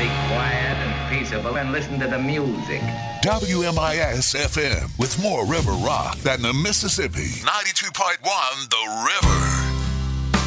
be quiet and peaceable and listen to the music. WMIS FM with more river rock than the Mississippi. 92.1 The River.